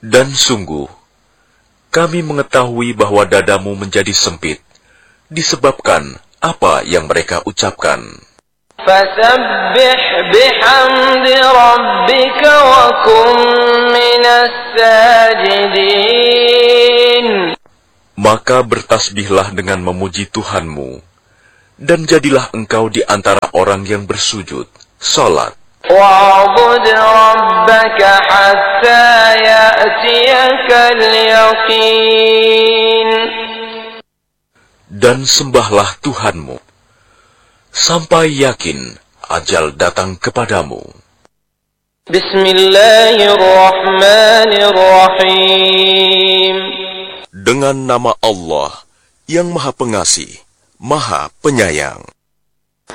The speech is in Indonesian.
Dan sungguh, kami mengetahui bahwa dadamu menjadi sempit, disebabkan apa yang mereka ucapkan. فَسَبِّحْ بِحَمْدِ رَبِّكَ وَكُن مِّنَ السَّاجِدِينَ. Maka bertasbihlah dengan memuji Tuhanmu, dan jadilah engkau di antara orang yang bersujud, salat. وَاعْبُدْ رَبَّكَ حَتَّى يَأْتِيَكَ الْيَقِينُ. Dan sembahlah Tuhanmu, sampai yakin ajal datang kepadamu. Bismillahirrahmanirrahim. Dengan nama Allah yang Maha Pengasih, Maha Penyayang.